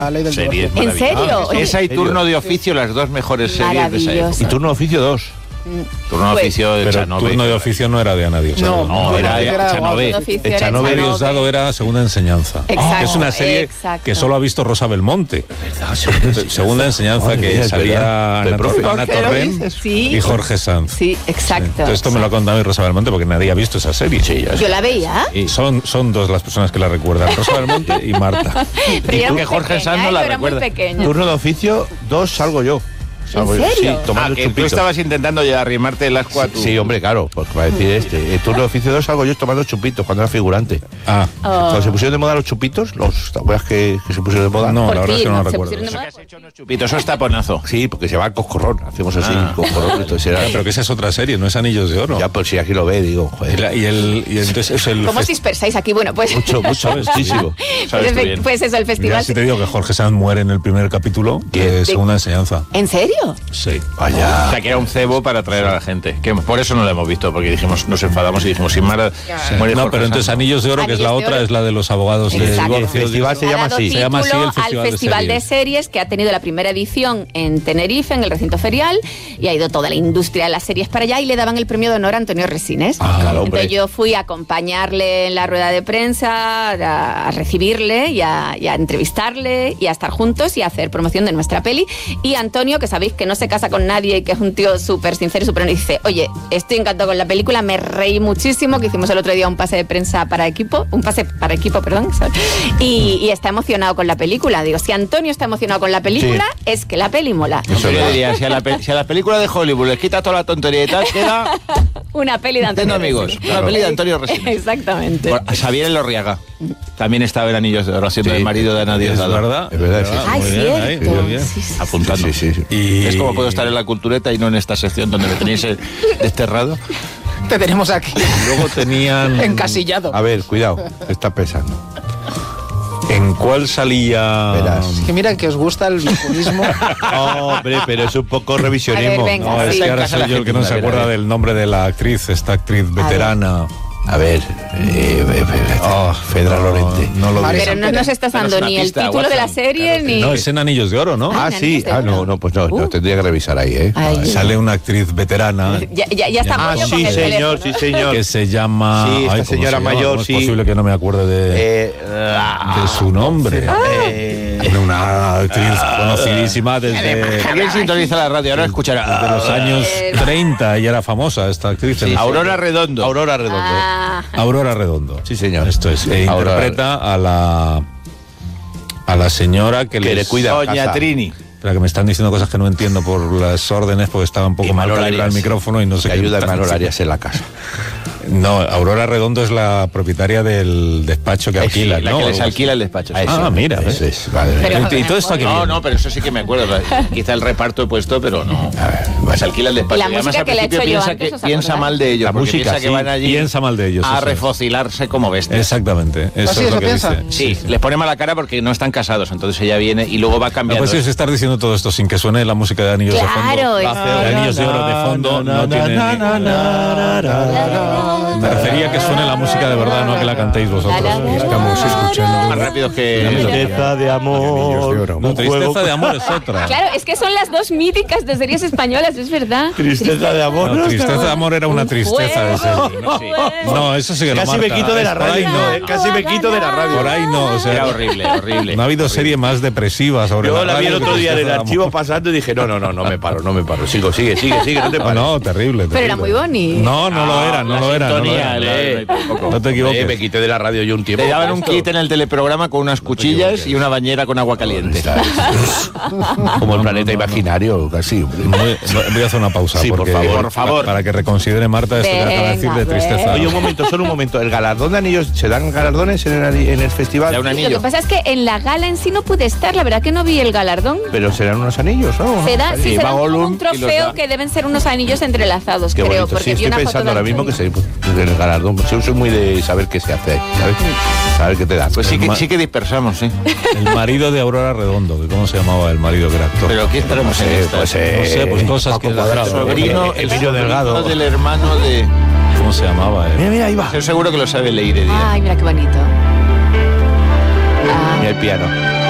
La ley del Series divorcio. ¿En serio? Esa y Turno de Oficio, las dos mejores series de esa época. Y Turno de Oficio 2. Turno de Oficio de Pero Echanove. Turno de Oficio no era de Ana Diosdado. No, era Echanove. Echanove Diosdado era Segunda Enseñanza. Exacto, Que es una serie exacto. que solo ha visto Rosa Belmonte. Segunda Enseñanza, Madre que mía, es salía verdad. Ana Torrent Sí. y Jorge Sanz. Sí, exacto. Entonces esto me lo ha contado mi Rosa Belmonte porque nadie ha visto esa serie. Sí, Yo la veía. y son dos las personas que la recuerdan, Rosa Belmonte y Marta. Pero yo era tú muy que Jorge pequeña, Sanz no ¿eh? la Yo era muy recuerdas. pequeña. Turno de Oficio 2 salgo yo. ¿En serio? Sí, tomando Que tú chupitos. estabas intentando ya arrimarte el asco a tu... Sí, hombre, claro, porque va a decir Turno de Oficio 2 salgo yo tomando chupitos cuando era figurante. Ah, Cuando se pusieron de moda los chupitos, ¿te acuerdas que se pusieron de moda? no, Por la verdad es ti, que no ¿no? lo Se recuerdo. pusieron de Eso moda. que has hecho unos chupitos, eso es taponazo. Sí, porque se va al coscorrón. Hacemos así, coscorrón. Entonces era... Pero que esa es otra serie, no es Anillos de Oro. Ya, pues si aquí lo ve, digo, joder. Y entonces es el... ¿Cómo os dispersáis aquí? Bueno, pues... Mucho, muchísimo. Sabes tú bien. pues eso, el Ya festival... si te digo que Jorge Sanz muere en el primer capítulo de Segunda Enseñanza. ¿En serio? Sí. Vaya. O sea, que era un cebo para atraer a la gente. Que por eso no lo hemos visto, porque dijimos, nos enfadamos y dijimos, sin Mara muere No, Jorge pero entonces Sanz. Anillos de Oro, que es la Anillos de otra, Oro. es la de los abogados de Exacto. divorcio. El festival se Ha llama dado así. Se llama así título el Festival al de Festival de Series, que ha tenido la primera edición en Tenerife, en el recinto ferial, y ha ido toda la industria de las series para allá y le daban el premio de honor a Antonio Resines. claro, hombre. Entonces yo fui a acompañarle en la rueda de prensa, a recibirle y a entrevistarle y a estar juntos y a hacer promoción de nuestra peli. Y Antonio, que sabéis que no se casa con nadie y que es un tío súper sincero y súper honesto, dice, oye, estoy encantado con la película, me reí muchísimo, que hicimos el otro día un pase de prensa para equipo, perdón, y está emocionado con la película. Digo, si Antonio está emocionado con la película, es que la peli mola. Eso yo diría, si a la película de Hollywood les quita toda la tontería y tal, queda Una peli de Antonio amigos, Resines. una peli de Antonio Resines. Exactamente. Bueno, Xavier Elorriaga también estaba en Anillos de Oro, haciendo Sí. el marido de Ana Es Diosdado. verdad. Es verdad, sí. Ay, Muy bien, ahí, cierto. muy bien. Sí, sí. Apuntando. Sí. Y Es como puedo estar en la cultureta y no en esta sección donde me tenéis desterrado. Te tenemos aquí, luego tenían... encasillado. A ver, cuidado, está pensando. ¿En cuál salía...? Verás. Es que mira que os gusta el populismo. Hombre, pero es un poco revisionismo. A ver, venga. No, es Sí. que ahora Casa soy la yo el que no gente, se a ver, acuerda a ver. del nombre de la actriz, esta actriz veterana. A ver, Fedra Lorente. No lo María vi. Pero no nos estás Pero es dando una ni el pista, título de la Watson. serie Claro que ni... No, es en Anillos de Oro, ¿no? Ah, Ay, sí. Anillos de Ah, Oro. no, pues no, tendría que revisar ahí, ¿eh? Ay, Sale una actriz veterana ya está Ah, Pollo con sí, el señor, teléfono. sí, señor. que se llama... Sí, esta ¿cómo señora se llama? mayor, ¿Cómo sí. es posible que no me acuerde de su nombre? Una actriz conocidísima desde ¿Alguien sintoniza la radio? Ahora escuchará. los años 30 y era famosa esta actriz. Sí, Aurora Redondo. Aurora Redondo. Ah, Aurora Redondo. Sí, señor. Esto es. Aurora. Interpreta a la señora que le cuida. Doña casa. Trini. Espera, que me están diciendo cosas que no entiendo por las órdenes, porque estaba un poco Y mal Manol calibrado el Arias, micrófono y no sé que qué ayuda a están Manol diciendo. Arias en la casa. No, Aurora Redondo es la propietaria del despacho que alquila, La ¿no? que les alquila el despacho. sí. Ah, mira, Eso ¿ves? es, vale. Pero- ¿Y todo esto a qué No, viene? no, pero eso sí que me acuerdo. Quizá el reparto he puesto, pero no. Se alquila el despacho. Y la además, música al que le he principio hecho yo piensa, antes, ¿os piensa acordáis? mal de ellos. La porque música, piensa que sí, van allí piensa mal de ellos, a eso es. refocilarse como bestias. Exactamente. Eso ¿Así es eso lo que piensa? dice. Sí, les pone mala cara porque no están casados. Entonces ella viene y luego va No, cambiando. pues es estar diciendo todo esto sin que suene la música de Anillos Claro, de es- fondo. De Anillos de Oro de fondo no tiene... Me refería a que suene la música de verdad, no a que la cantéis vosotros. Estamos escuchando más rápidos que... Tristeza de amor. No, Tristeza de amor es otra. Claro, es que son las dos míticas de series españolas, es verdad. Tristeza de amor. No, Tristeza de amor era una tristeza de serie. No, eso sí que no, Casi me Marta. quito de la Por ahí radio. no. Casi me quito de la radio. Por ahí no, o sea, Era horrible, horrible. no ha habido serie más depresiva sobre Yo la la vi el radio otro que día en el Tristeza de archivo amor. pasando y dije, no me paro. Sigue, no te No, pares. no, terrible. Pero era muy bonito. No, no lo era, no La lo era. No lo sintonía, era. No te Me equivoques. quité de la radio yo un tiempo. Te daban un Esto. kit en el teleprograma con unas cuchillas y una bañera con agua caliente. Como el planeta imaginario, casi. Voy a hacer una pausa. Sí, por porque- favor. Por favor. Para que reconsidere Marta esto que acaba de decir de Venga, tristeza. Oye, solo un momento. ¿El galardón de anillos, se dan galardones en el festival? Da un Lo anillo. que pasa es que en la gala en sí no pude estar, la verdad que no vi el galardón. Pero serán unos anillos, ¿no? Se da, sí, se va da como Gollum un y los trofeo da. que deben ser unos anillos entrelazados, Qué creo, bonito. porque Sí, vi estoy una foto pensando de ahora mismo que Antonio. se el galardón. Yo soy muy de saber qué se hace ahí, ¿sabes? Saber qué te dan. Pues sí que dispersamos, sí. El marido de Aurora Redondo, que ¿cómo se llamaba el marido que era actor? Pero ¿qué estaremos en esta? No sé, pues cosas que la gente- Sobrino, el Emilio Delgado. sobrino del hermano de... ¿Cómo se llamaba? Mira, ahí va. Yo seguro que lo sabe Leire. Ay, mira qué bonito. Ah, Mira el piano.